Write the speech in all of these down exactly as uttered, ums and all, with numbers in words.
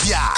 pia.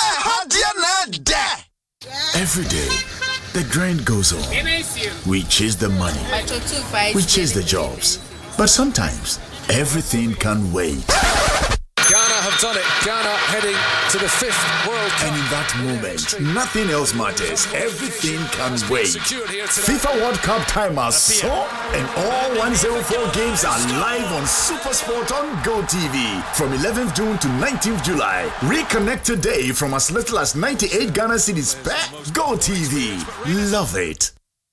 Every day, the grind goes on. We chase the money. We chase the jobs. But sometimes, everything can wait. Ghana have done it. Ghana heading to the fifth World Cup. And in that moment, nothing else matters. Everything can wait. FIFA World Cup time has so, and all one hundred four games are live on SuperSport on Go T V from eleventh June to nineteenth July. Reconnect today from as little as ninety-eight Ghana cedis per Go T V. Love it.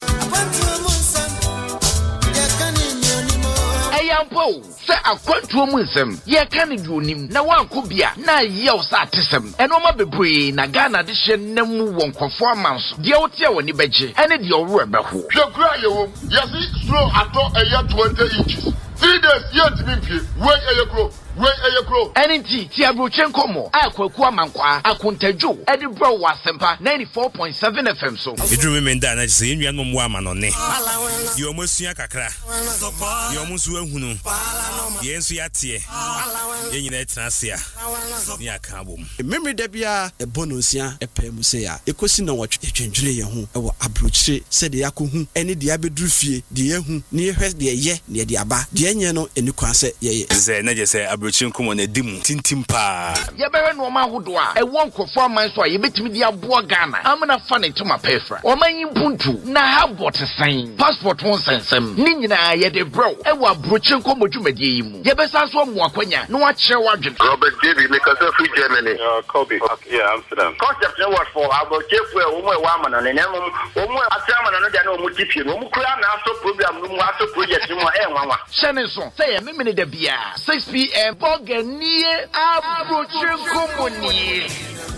Ayampo, say a quantum wisdom. Ye can you nim na one could be a na years artism. And no matter be na Ghana edition nemu won performance. The outia when you beji, and it your rubber who. You cry, you see, slow at all a year twenty inches. Three days, yet to be wait a year grow. Wait a year grow. And in tea, Tiabrochenko mo, I quote Mankwa, I couldn't jo, Edinburgh was semper ninety-four point seven F M. So, you remember that I say you are no woman on it. You almost see a cacra. You almost will who know. Yes, we are here. You need Tracia. Near Kabum. Remember that we are a bonusia, a pemusea, a question of what you change your our approach said the Yaku, any diabedrufi, the Yahu, near her, the ye, near the Abba, the Yano, and you can say, yes, I just say, Abruchin come on a dim, tintimpa. Yaberan woman who do I won't performance why you bet me the Abua Ghana. I'm gonna funny to my pefra. Or my impuntu, na have what a sign. Passport won't send some. Nina, yet a bro, and what Bruchin come to medium. Yabesas one more quenya, no watch your wagon. Robert Davy, make us a free Germany. Uh, Kobe. Yeah, Amsterdam. Concept no what for about Jeff where woman woman and then woman a chairman and no multiple. Woman crown after program, no after project, no more. Shannon, say a minute the beer. six p.m. Bogan near Abruchin Company.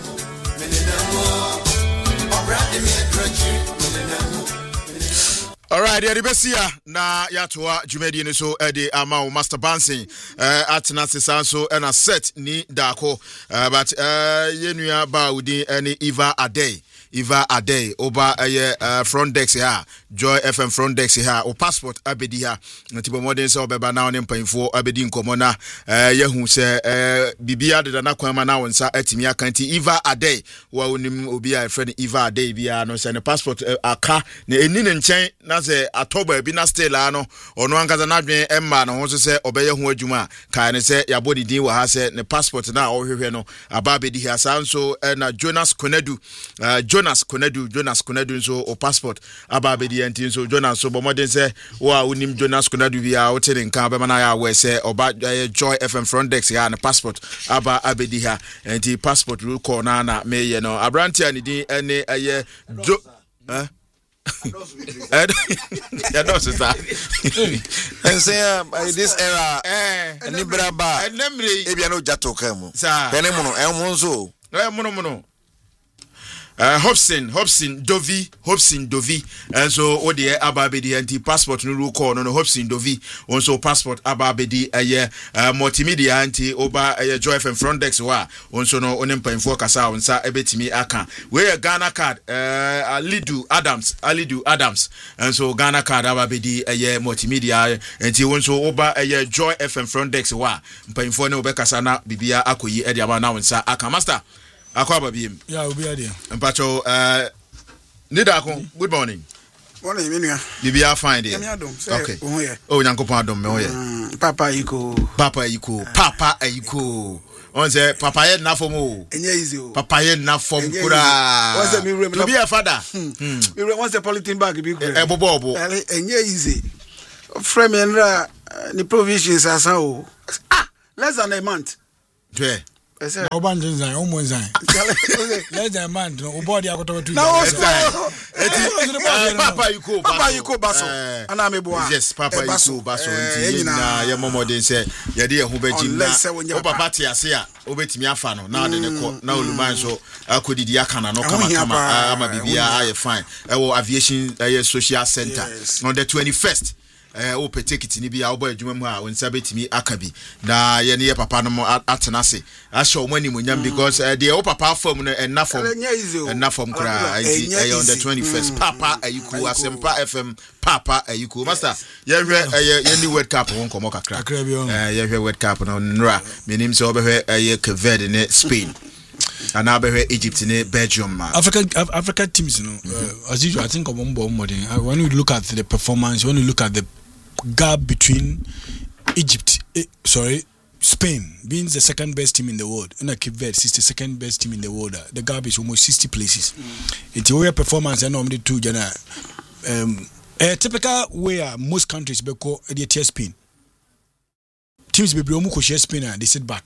All right, the Besia na yatoa jumedi ni so ede ama master bouncing uh atna sesanso and a set ni dako uh, but uh yenua ba udi any Eva Ade Eva Ade oba uh, uh, front desk here Joy F M front desk here o passport abedi here ntibo modern so beba na on mpanfo abedi nkomo na uh, yehu se uh, bibia de na kwama na wonsa atimi akanti Eva Ade wa onim obi a friend Eva Ade bia no se ne passport uh, aka na eni ne nchen na se atoba bi na still ano ono ankaza na dwen emma no ho so se obeye ho adwuma kan ne se yabodi din wa ha se ne passport na ohwehwe no aba abedi here sanso uh, na Jonas Konadu uh, Jonas Konadu Jonas Konadu so o passport aba abedi enti so Jonas so bomoden se wa unim Jonas Konadu bia o tene nka be na ya we se oba Joy F M front desk ya na passport aba abedi ha enti passport ru ko na na meye no abranti ani din ene eye jo eh yeah, no, sister. And say, uh, this era, eh, and Nibraba, and Nemri, Ebiano Jato Kemu, sir, Penemono, Elmonzo, Monomono. Uh, Hobson, Hobson, Dovi, Hobson, Dovi, and so Odi Ababedi anti passport no call no Hobson Dovi, also passport Ababedi a year, uh, multimedia anti Oba a Joy F M front desk wa, also no onempa in focus out and sa ebetimi aka. Where Ghana card, uh, Alidu Adams, Alidu Adams, and so Ghana card Ababedi a year multimedia anti also Oba a year Joy F M front desk wa, Painfo no Bekasana, Bibia Akoyi, Ediama now and sa aka master. Akwaba biem. Yeah, we'll be there. Mpacho, uh, Nidako, good morning. Morning, Minia. Bibia fine there. Okay. Oh, Yankopa dom me oh Papa Iko. Papa Iko. Papa Iko. On say Papa yen na fomo. Enye easy. Papa yen na fom kura. What's the me to be a father? Me what's the polythene bag be kura. E bobo bobo. Enye easy. Frame enra ni provisions asan. Ah, less than a month. Dwe. Ese Obanjo nzan, omo nzan. Less than a month, no body akoto tu. Na o Papa Iko. Papa Iko baso. Ana me boa. Yes, Papa Iko baso nti na ye momoden se ye de ho baji na. O papa te ase a obetimi afa no na de ne ko na oluman so akodidi aka na no kama kama ama bibia aye fine. E wo aviation social center on the twenty-first. Eh o petekiti ni bia obo adwuma mu a onsa betimi akabi na ye ne ye papa no atena se ahye omani munyam because uh, the o papa fam no enna fam enna fam kra anti eh on the twenty-first Papa Ayiku Asempa F M Papa Ayiku master ye hwe ye ni World Cup won komo kakra eh ye hwe World Cup no nra menim se obehwe ye Keved ne Spain And now be Egypt in Belgium, man. African Af- African teams, you know, mm-hmm. uh, as usual, I think of uh, when we look at the performance, when we look at the gap between Egypt, eh, sorry, Spain being the second best team in the world, and Cape Verde, sixty-second best team in the world, the gap is almost sixty places. Mm. It's a performance, and normally two, um, a typical way most countries be called the tier Spain. Teams be able to share Spain and they sit back.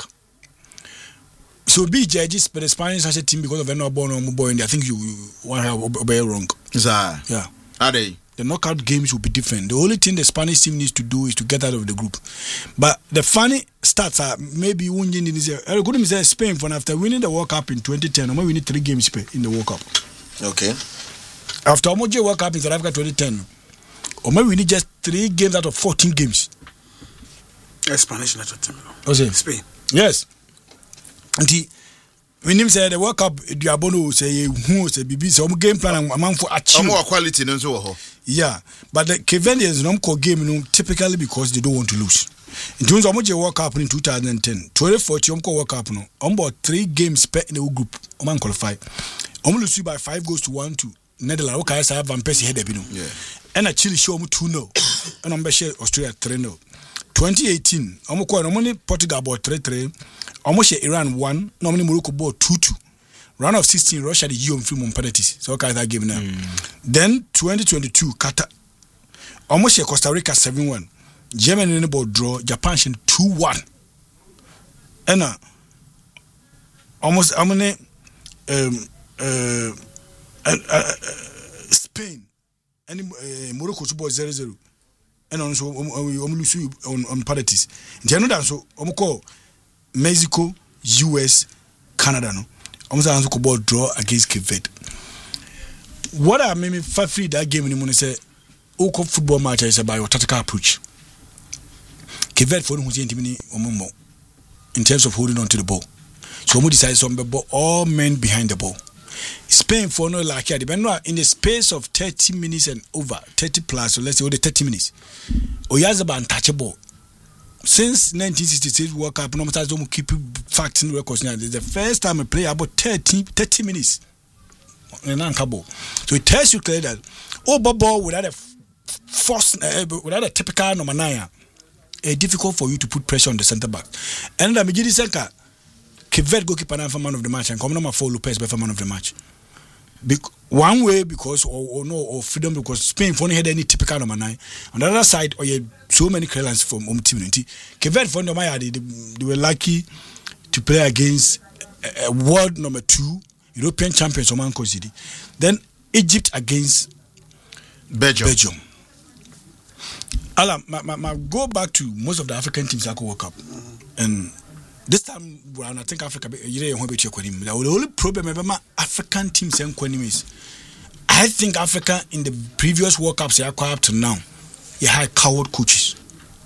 So be judges, but the Spanish has a team because of a no born or boy, and I think you want to obey wrong. Yeah. Are they? The knockout games will be different. The only thing the Spanish team needs to do is to get out of the group. But the funny stats are maybe winning in this Spain for after winning the World Cup in twenty ten, or maybe we need three games in the World Cup. Okay. After Omoje World Cup in South Africa twenty ten, or maybe we need just three games out of fourteen games. Yeah, Spanish national team. Okay. Spain. Yes. And he, when him say the World Cup, Diabono say who say B B so game plan among for achieve. More quality no so. Yeah, but the Cavendians don't call game no typically because they don't want to lose. In terms of Omoje World Cup in twenty ten, twenty fourteen Omko World Cup no, on board three games per in the group. Oman qualify. Omo lose by five goals to one to Netherlands. Okay, I have Van Persie head up, Yeah. And a Chile show me two nil. And I'm share Australia three nil. twenty eighteen, Omo ko normally Portugal bought three three. Almost Iran one, normally Morocco bought two two. Round of sixteen, Russia the Guillaume film on penalties. So okay, that game now. Mm. Then twenty twenty-two, Qatar. Almost Costa Rica seven one. Germany in the ball draw, Japan two one. And uh, almost how many um uh, uh, uh Spain and uh, Morocco to ball zero zero. And also um lose on on penalties. Then so um call Mexico, U S, Canada no. Almost a to ball draw against Cape Verde. What I made me free that game in the say Oko football match is about your tactical approach. Cape Verde for who's in in terms of holding on to the ball. So we decided some ball all men behind the ball. Spain for no like yeah, depending in the space of thirty minutes and over, thirty plus, so let's say only thirty minutes. Oyazaba untouchable. Since nineteen sixty-six World Cup, no matter how keep facts and records now. This is the first time I play about thirty, thirty minutes. So it tells you clearly that over ball without a force, uh, without a typical number nine, it's difficult for you to put pressure on the centre back. And the Mijidi Senka, Cape Verde goalkeeper for man of the match, and come number four Lopez for man of the match. Be- one way because or, or no or freedom because Spain only had any typical number nine. On the other side, or you so many clearance from um team. Cape Verde for number they, they were lucky to play against a, a world number two European champions of Manco City. Then Egypt against Belgium. Belgium. Alam, my, my, my go back to most of the African teams that go World Cup, and this time around, I think Africa, you know, the only problem about my African teams and is, I think Africa in the previous World Cups they are up to now, you had coward coaches.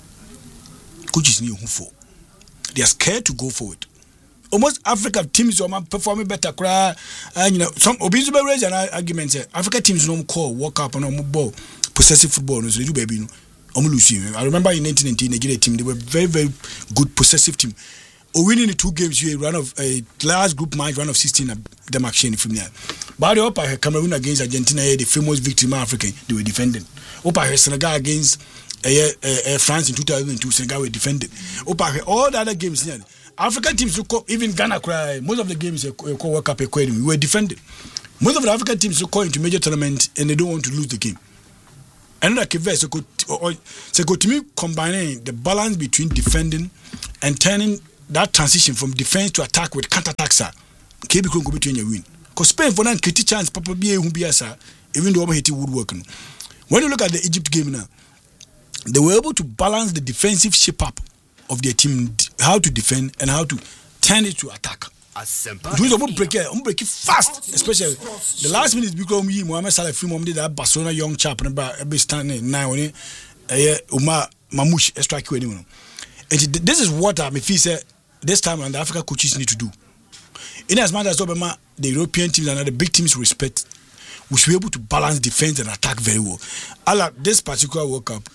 Coaches knew who for. They are scared to go for it. Almost Africa teams are performing better. And you know, some obviously raise an argument. Africa teams don't call World Cup and no ball possessive football. So they do baby. I remember in nineteen ninety Nigeria team, they were very, very good possessive team. Or winning the two games, you run of a last group match, run of sixteen, them action from there. But the upper Cameroon against Argentina, the famous victim African, they were defending. Upper Senegal against uh, uh, France in two thousand two, Senegal were defending. Upper all the other games, yeah, African teams, even Ghana, cry, most of the games, uh, call World Cup, we were defending. Most of the African teams call into major tournament and they don't want to lose the game. Another case, so to me, combining the balance between defending and turning that transition from defense to attack with counter attacks, K B can go between your win. Because Spain for that critical chance, Papa B who be as even though it would work. When you look at the Egypt game now, they were able to balance the defensive shape up of their team, how to defend and how to turn it to attack. Do you break it? I'm break it fast, especially the last minute because me Mohamed Salah film on that Barcelona young chap and about standing now on it. Umar Mamouche strike you anyone. This is what I mean. Say this time and the African coaches need to do. In as much as Obama, the European teams and the big teams respect, we should be able to balance defense and attack very well. Allah, this particular World Cup,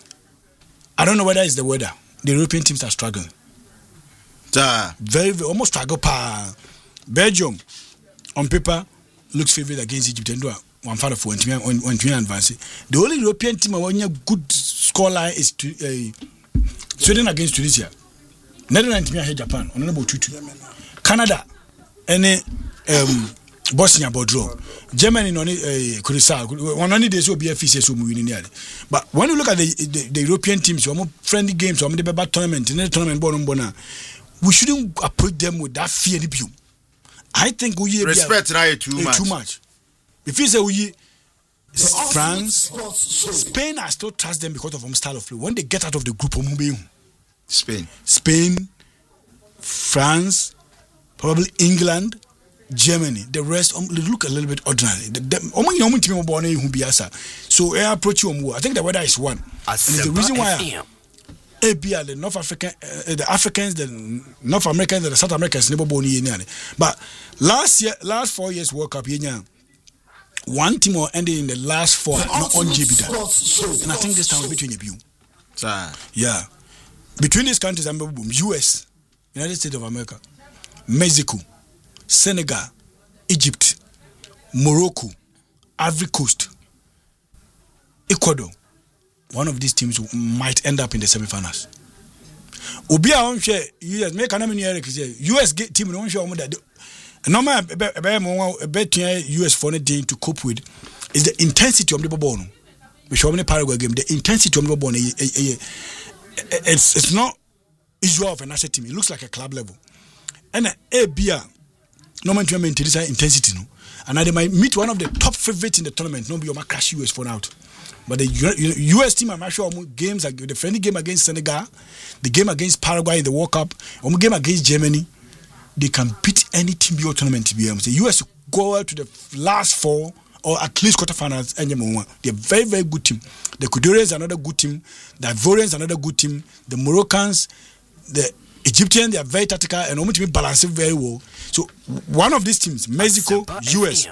I don't know whether it's the weather. The European teams are struggling. Uh, very, very almost struggle pa Belgium on paper looks favored against Egypt and do one father for one team one team advance. The only European team I want a good scoreline is to, uh, Sweden against Tunisia. Netherlands team ahead Japan on number two two. Canada any um Bosnia Bodro. Germany no uh, Kurisa one only days will be a feature so winning nearly. But when you look at the the, the European teams, some friendly games, some the bad tournament, in the tournament bon bona, we shouldn't approach them with that fear view. I think we respect right too much. Too much. If you say we France, Spain, I still trust them because of their style of play. When they get out of the group, Spain, Spain, France, probably England, Germany. The rest um, they look a little bit ordinary. The, the, so I approach you more. I think the weather is one, and it's the reason why A B L, the North African, uh, the Africans, the North Americans, and the South Americans never born here. But last year, last four years World Cup, one team will end in the last four, not on G B D. And I think this time between you. Yeah, between these countries, I'm U S, United States of America, Mexico, Senegal, Egypt, Morocco, Ivory Coast, Ecuador. One of these teams might end up in the semi-finals. Obi a on share U S make anam Eric say U S team no share that normal bet U S for anything to cope with is the intensity of the ball. We show me the Paraguay game. The intensity of the ball. It's it's not issue of a national team. It looks like a club level. And a beer no man to maintain this intensity no. And they might meet one of the top favorites in the tournament. No be your crash U S for out. But the U S team, I'm sure games, the friendly game against Senegal, the game against Paraguay in the World Cup, or the game against Germany, they can beat any team beyond tournament. The U S go out to the last four or at least quarterfinals. They're a very, very good team. The Ecuadorians are another good team. The Ivorians are another good team. The Moroccans, the Egyptians, they are very tactical and almost balance very well. So one of these teams, Mexico, U S,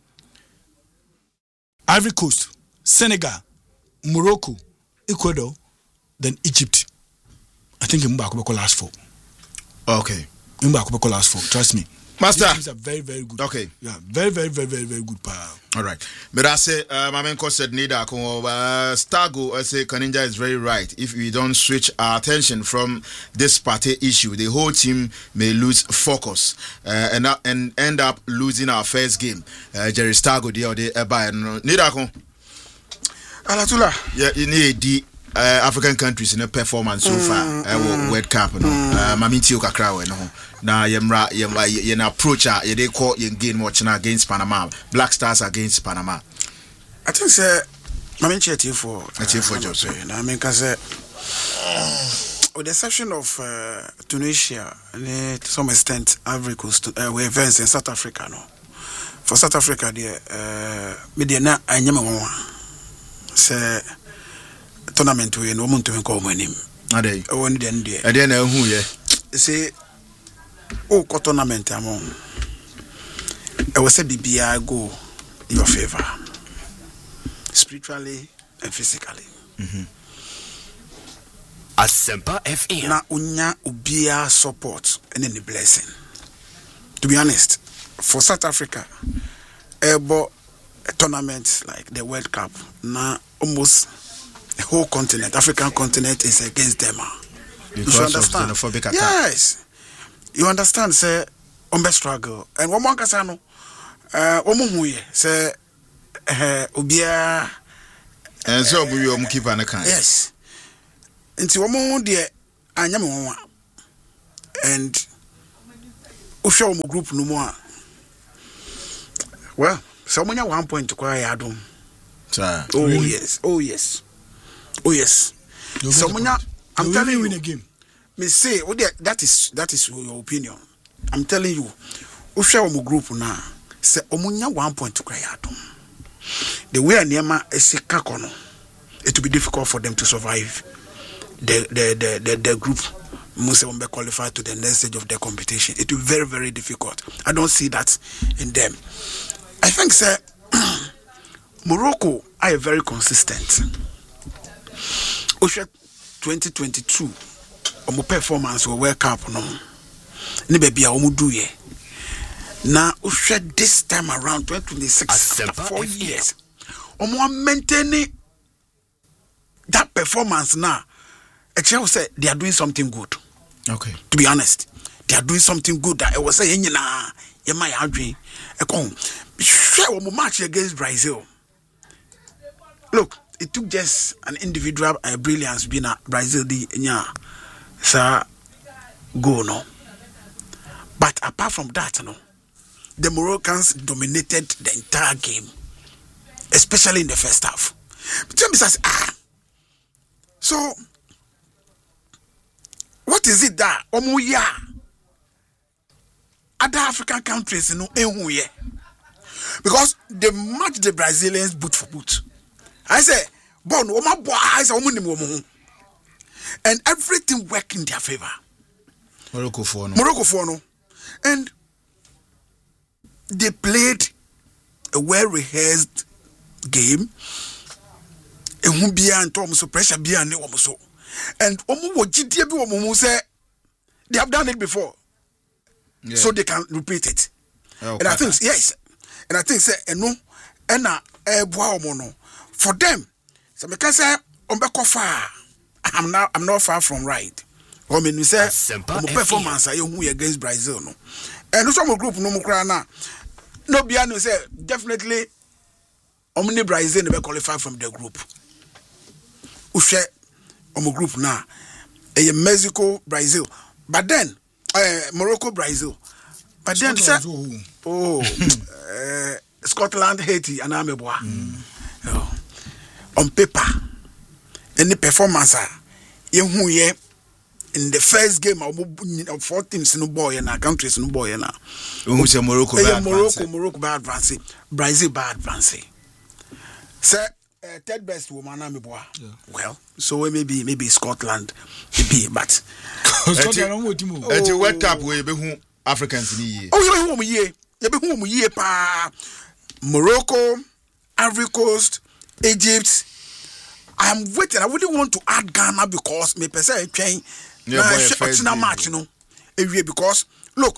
Ivory Coast, Senegal, Morocco, Ecuador, then Egypt. I think Mbako will last four. Okay. Mbako will last four. Trust me. Master. These are very, very good. Okay. Yeah, very, very, very, very, very good power. All right. But I say, my man said, Nida, Stargo, I say, Kaninja is very right. If we don't switch our attention from this party issue, the whole team may lose focus uh, and uh, and end up losing our first game. Uh, Jerry Stargo, the other day, Nida, Alatula. Yeah, you need the uh, African countries in a performance so far. Mm, uh, mm, World Cup, no. Mm. Uh, Mamiti Okakrawe, no. Now, yemra, yemra, yen approach, ye they call yen gain watching against Panama. Black Stars against Panama. I think, sir, Mamiti at you for at you for Jose. I mean, because with the exception of uh, Tunisia and to some extent, Ivory Coast, uh, we events in South Africa, no. For South Africa, the uh, media na anyama say tournament we no want to call my name. Ade. I want den there. Ade na hu ye. Say oh tournament among. I will say bibia go in your favor. Spiritually and physically. Mhm. Asempa F M. Na unya ubia support and any blessing. To be honest, for South Africa, ebo a tournament like the World Cup, now almost the whole continent, African continent, is against them. Because you understand? Of xenophobic attack. Yes, you understand. Say, umbe struggle, and one more kasano, uh, omuhuye say, uh, ubia, and so we will keep an account. Yes, into omu de anyam and usho omu group no more. Well. So many one point to cry Adam. Oh really? Yes. Oh yes. Oh yes. So many I'm telling you win a game. Me say oh that is that is your opinion. I'm telling you. We share our group now. Say omunya one point to cry Adam. The way Niama is kakono. It will be difficult for them to survive the the the the, the group. Must be qualified to the next stage of the competition. It will be very, very difficult. I don't see that in them. I think, sir, Morocco are very consistent. Osha twenty twenty-two, omo performance will World Cup no. Ni baby a omo do ye. Now, this time around twenty twenty-six, after four years, I'm maintaining that performance now. Actually, say they are doing something good. Okay. To be honest, they are doing something good. That I was saying, you know, you might have dream. I come, share one match against Brazil. Look, it took just an individual uh, brilliance being a Brazil the yeah, so go no. But apart from that, no. The Moroccans dominated the entire game, especially in the first half. But James says, ah, so what is it that Omuya other African countries you know ehuye? Because they match the Brazilians boot for boot. I say, bon, Oma boy, I say, Omunimu, and everything worked in their favor. Morocco for no. Morocco for no, and they played a well-rehearsed game. And who be and Tom so pressure be and so. And Omu wo G T B Omu say they have done it before. Yeah. So they can repeat it. Oh, and I think yes. And I think say eno ena e boa omo no. For them, so because say ombeko far. I'm now I'm not far from right. Or me we say omo performance aye hu against Brazil no. And no some group no mo kra na. No be anu say definitely omni Brazil never qualify from the group. Ushe omo group now. A Mexico, Brazil. But then uh, Morocco, Brazil. But then say, oh uh, Scotland, Haiti, and Ameboa. Mm. Oh. On paper, any performance you hear in the first game of four teams no boy and countries no boy and who say Morocco bad Morocco Morocco bad advance Brazil bad advance say uh, third best woman Ameboa. Yeah. Well, so maybe maybe Scotland maybe but Scotland at the World Cup we be who Africans in year. Oh you be who year you be who year pa Morocco, Ivory Coast, Egypt. I'm waiting. I wouldn't want to add Ghana because me per se train na match no because look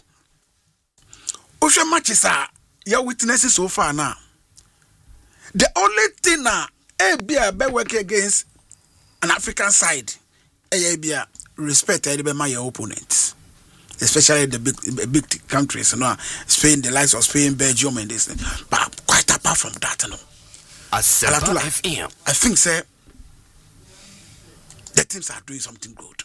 Ocean matches are your witnesses so far now. The only thing now A B A be working against an African side A B A respect my opponents, especially the big big countries, you know, Spain, the likes of Spain, Belgium, and this. But quite apart from that, you know, I think, say, the teams are doing something good.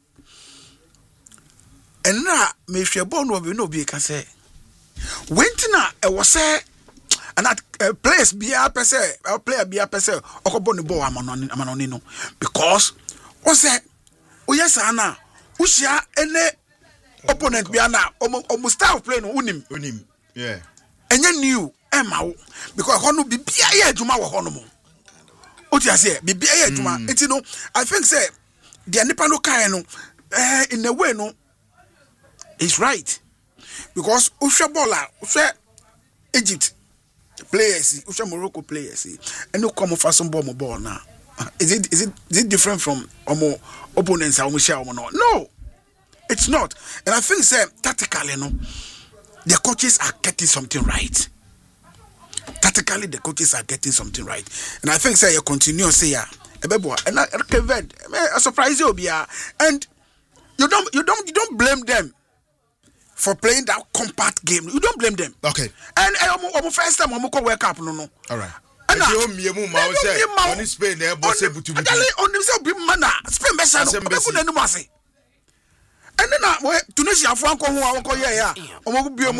And now, me share born will be no be can say. When tina I was say, and that uh, place be a per se, a player be a per se, or born the ball amanonino because what say, oh yes, Anna, Ushia any opponent be ana almost style playing unim unim, yeah, and you knew Emma because Honu be Pia Juma Honomo. What you say, be Pia Juma, it's you know, I think say the Nipano Kaino, eh, in a way, no. It's right because Usha Bola, Usha Egypt players, Usha Morocco players, and no come for some bomb ball now. Is it is it is it different from omo opponents? No, it's not. And I think say tactically, no, the coaches are getting something right. Tactically, the coaches are getting something right, and I think say you continue say yeah, and I surprise you, and you don't you don't you don't blame them for playing that compact game. You don't blame them. Okay. And um, first time I'm going to wake up, no, no. All right. And now, on Spain, they're both able to be on himself, be manner. Spain, best and then Tunisia, Franco, who are going to yeah, yeah.